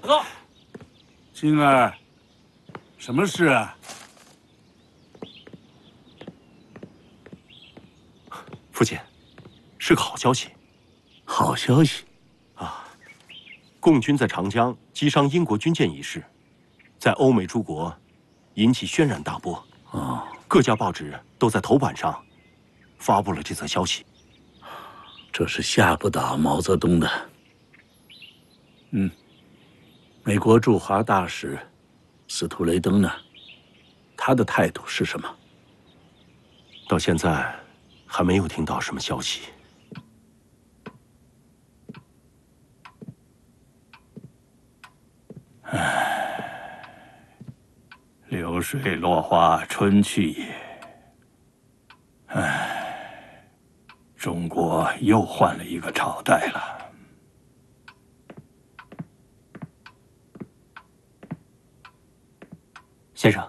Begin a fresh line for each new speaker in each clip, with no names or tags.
走。
青儿，什么事啊？
父亲，是个好消息。
好消息
啊！共军在长江击伤英国军舰一事，在欧美诸国引起轩然大波。
哦，
各家报纸都在头版上发布了这则消息。
这是吓不倒毛泽东的。美国驻华大使司徒雷登呢？他的态度是什么？
到现在还没有听到什么消息。
流水落花春去也。中国又换了一个朝代了。
先生，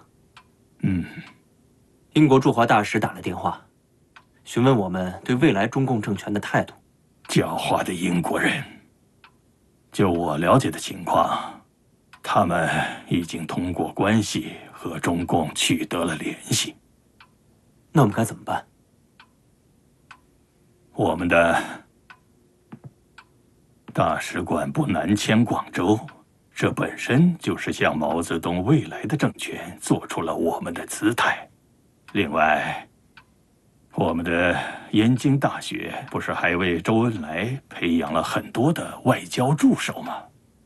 英国驻华大使打了电话，询问我们对未来中共政权的态度。
狡猾的英国人！就我了解的情况，他们已经通过关系和中共取得了联系。
那我们该怎么办？
我们的大使馆不南迁广州，这本身就是向毛泽东未来的政权做出了我们的姿态。另外，我们的燕京大学不是还为周恩来培养了很多的外交助手吗？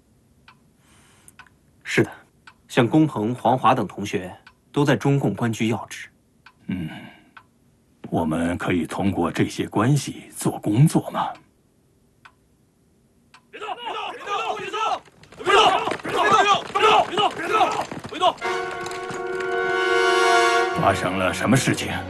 是的，像龚鹏、黄华等同学都在中共官居要职。
我们可以通过这些关系做工作吗？
别动！别动！别动！别动！别动！别动！别动！别动！别动！别动！
发生了什么事情？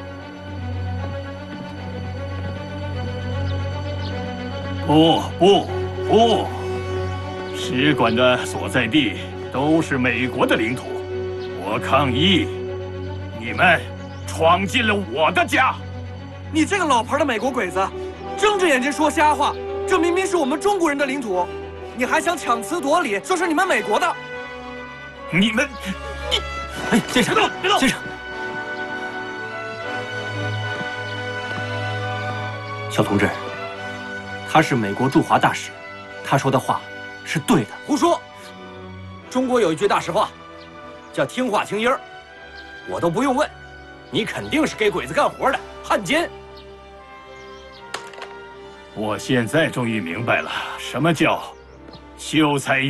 不！使馆的所在地都是美国的领土，我抗议！你们闯进了我的家！
你这个老牌的美国鬼子，睁着眼睛说瞎话！这明明是我们中国人的领土，你还想强词夺理，说是你们美国的？
你，
哎，先生，
别动！
先生，小同志，他是美国驻华大使，他说的话是对的。
胡说！中国有一句大实话，叫听话听音儿。我都不用问，你肯定是给鬼子干活的汉奸。
我现在终于明白了，什么叫秀才